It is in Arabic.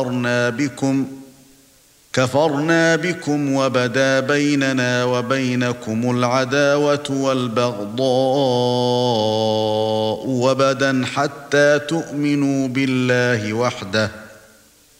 كفرنا بكم وبدا بيننا وبينكم العداوة والبغضاء وبدا حتى تؤمنوا بالله وحده